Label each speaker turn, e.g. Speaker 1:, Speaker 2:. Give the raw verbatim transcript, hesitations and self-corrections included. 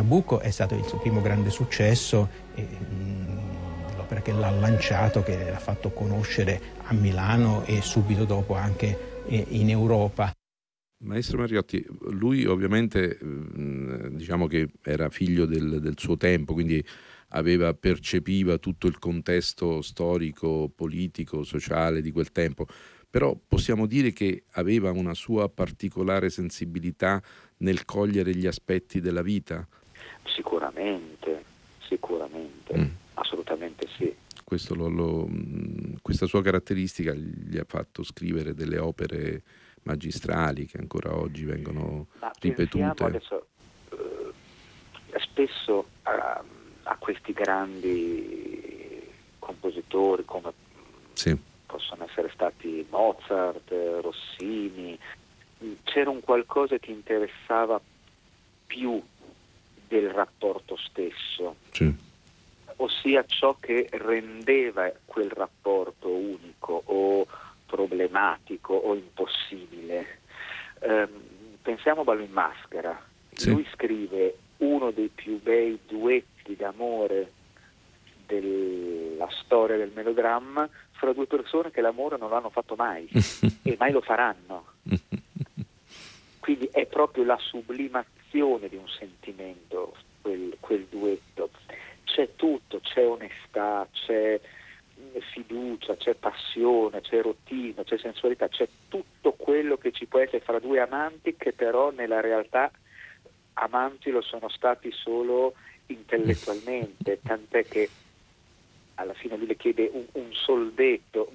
Speaker 1: Nabucco è stato il suo primo grande successo, e, mh, l'opera che l'ha lanciato, che l'ha fatto conoscere a Milano e subito dopo anche eh, in Europa.
Speaker 2: Maestro Mariotti, lui ovviamente diciamo che era figlio del, del suo tempo, quindi aveva, percepiva tutto il contesto storico, politico, sociale di quel tempo, però possiamo dire che aveva una sua particolare sensibilità nel cogliere gli aspetti della vita?
Speaker 3: Sicuramente, sicuramente, mm. assolutamente sì.
Speaker 2: Questo lo, lo, questa sua caratteristica gli ha fatto scrivere delle opere magistrali che ancora oggi vengono
Speaker 3: Ma
Speaker 2: ripetute.
Speaker 3: Adesso, eh, spesso a, a questi grandi compositori come
Speaker 2: sì.
Speaker 3: possono essere stati Mozart, Rossini, c'era un qualcosa che interessava più del rapporto stesso,
Speaker 2: sì.
Speaker 3: ossia ciò che rendeva quel rapporto unico o problematico o impossibile. Eh, pensiamo a Ballo in Maschera, sì. Lui scrive uno dei più bei duetti d'amore della storia del melodramma fra due persone che l'amore non l'hanno fatto mai e mai lo faranno. Quindi è proprio la sublimazione di un sentimento quel, quel duetto. C'è tutto, c'è onestà, c'è fiducia, c'è passione, c'è erotismo, c'è sensualità, c'è tutto quello che ci può essere fra due amanti che però nella realtà amanti lo sono stati solo intellettualmente, tant'è che alla fine lui le chiede un, un soldetto,